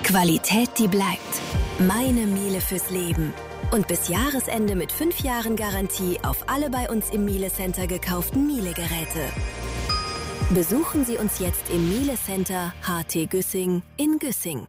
Qualität, die bleibt. Meine Miele fürs Leben. Und bis Jahresende mit 5 Jahren Garantie auf alle bei uns im Miele Center gekauften Miele-Geräte. Besuchen Sie uns jetzt im Miele Center HT Güssing in Güssing.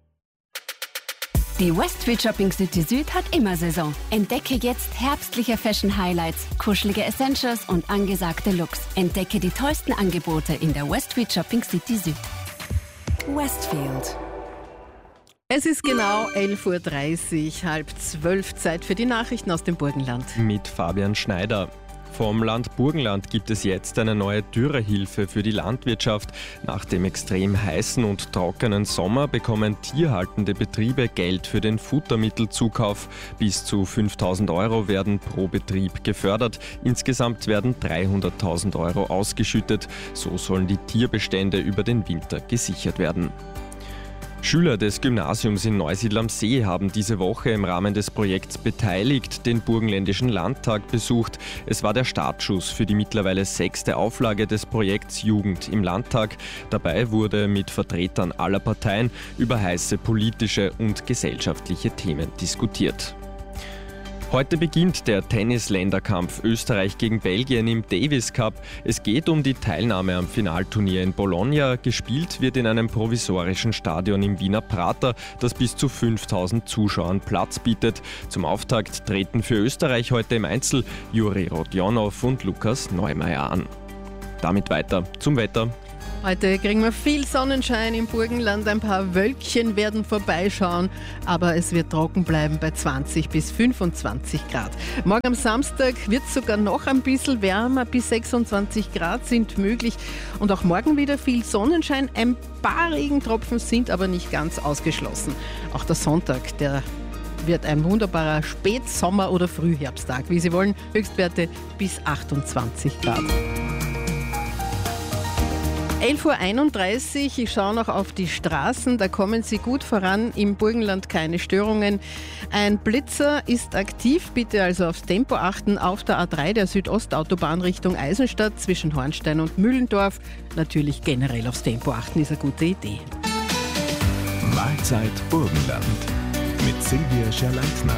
Die Westfield Shopping City Süd hat immer Saison. Entdecke jetzt herbstliche Fashion Highlights, kuschelige Essentials und angesagte Looks. Entdecke die tollsten Angebote in der Westfield Shopping City Süd. Westfield. Es ist genau 11.30 Uhr, 11:30, Zeit für die Nachrichten aus dem Burgenland. Mit Fabian Schneider. Vom Land Burgenland gibt es jetzt eine neue Dürrehilfe für die Landwirtschaft. Nach dem extrem heißen und trockenen Sommer bekommen tierhaltende Betriebe Geld für den Futtermittelzukauf. Bis zu 5.000 Euro werden pro Betrieb gefördert. Insgesamt werden 300.000 Euro ausgeschüttet. So sollen die Tierbestände über den Winter gesichert werden. Schüler des Gymnasiums in Neusiedl am See haben diese Woche im Rahmen des Projekts Beteiligt den Burgenländischen Landtag besucht. Es war der Startschuss für die mittlerweile 6. Auflage des Projekts Jugend im Landtag. Dabei wurde mit Vertretern aller Parteien über heiße politische und gesellschaftliche Themen diskutiert. Heute beginnt der Tennis-Länderkampf Österreich gegen Belgien im Davis Cup. Es geht um die Teilnahme am Finalturnier in Bologna. Gespielt wird in einem provisorischen Stadion im Wiener Prater, das bis zu 5.000 Zuschauern Platz bietet. Zum Auftakt treten für Österreich heute im Einzel Juri Rodionov und Lukas Neumeier an. Damit weiter zum Wetter. Heute kriegen wir viel Sonnenschein im Burgenland, ein paar Wölkchen werden vorbeischauen, aber es wird trocken bleiben bei 20 bis 25 Grad. Morgen am Samstag wird es sogar noch ein bisschen wärmer, bis 26 Grad sind möglich und auch morgen wieder viel Sonnenschein. Ein paar Regentropfen sind aber nicht ganz ausgeschlossen. Auch der Sonntag, der wird ein wunderbarer Spätsommer- oder Frühherbsttag, wie Sie wollen, Höchstwerte bis 28 Grad. 11.31 Uhr, ich schaue noch auf die Straßen, da kommen Sie gut voran, im Burgenland keine Störungen. Ein Blitzer ist aktiv, bitte also aufs Tempo achten, auf der A3 der Südostautobahn Richtung Eisenstadt zwischen Hornstein und Mühlendorf. Natürlich generell aufs Tempo achten, ist eine gute Idee. Mahlzeit Burgenland mit Silvia Scherleitner.